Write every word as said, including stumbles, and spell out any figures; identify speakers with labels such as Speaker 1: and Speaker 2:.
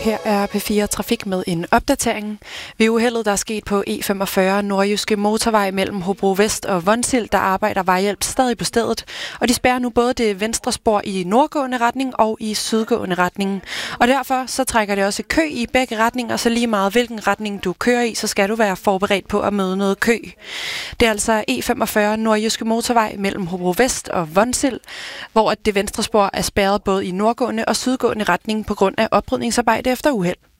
Speaker 1: Her er P fire Trafik med en opdatering. Ved uheldet, der er sket på E femogfyrre Nordjyske Motorvej mellem Hobro Vest og Vonsild, der arbejder vejhjælp stadig på stedet, og de spærrer nu både det venstre spor i nordgående retning og i sydgående retning. Og derfor så trækker det også kø i begge retninger, så lige meget hvilken retning du kører i, så skal du være forberedt på at møde noget kø. Det er altså E femogfyrre Nordjyske Motorvej mellem Hobro Vest og Vonsild, hvor det venstre spor er spærret både i nordgående og sydgående retning på grund af oprydningsarbejde efter uheld.